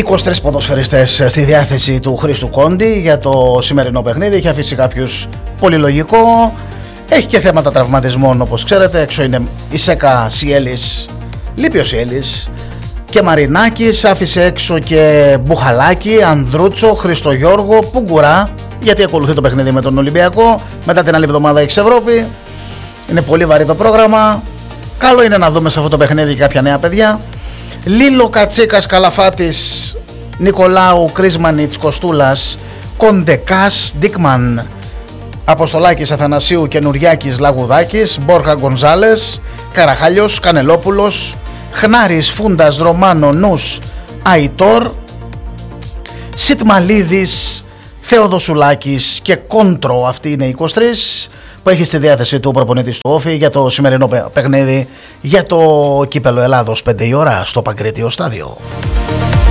23 ποδοσφαιριστές στη διάθεση του Χρήστου Κόντι για το σημερινό παιχνίδι. Έχει αφήσει κάποιους πολύ λογικό. Έχει και θέματα τραυματισμών, όπως ξέρετε. Έξω είναι η Σέκα Σιέλης, λείπει ο Σιέλης και Μαρινάκης. Άφησε έξω και Μπουχαλάκη, Ανδρούτσο, Χριστογιώργο, Πουγκουρά, γιατί ακολουθεί το παιχνίδι με τον Ολυμπιακό. Μετά την άλλη εβδομάδα έχεις Ευρώπη. Είναι πολύ βαρύ το πρόγραμμα. Καλό είναι να δούμε σε αυτό το παιχνίδι κάποια νέα παιδιά. Λίλο, Κατσίκας, Καλαφάτης, Νικολάου, Κρίσμανιτς, Κοστούλας, Κοντεκάς, Ντίκμαν, Αποστολάκης, Αθανασίου, Καινουριάκης, Λαγουδάκης, Μπόρχα, Γκονζάλες, Καραχάλιος, Κανελόπουλος, Χνάρης, Φούντας, Ρωμάνο, Νους, Αϊτόρ, Σιτμαλίδης, Θεοδοσουλάκης και Κόντρο. Αυτή είναι οι 23 που έχει στη διάθεση του προπονητής του Όφη για το σημερινό παιχνίδι για το κύπελο Ελλάδος 5 η ώρα στο Παγκρίτιο Στάδιο.